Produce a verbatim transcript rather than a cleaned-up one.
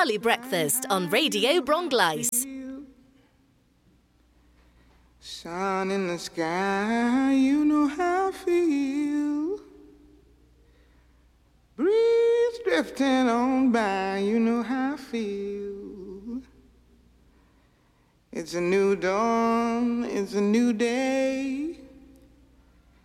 Early Breakfast on Radio Bronglais. Sun in the sky, you know how I feel. Breeze drifting on by, you know how I feel. It's a new dawn, it's a new day.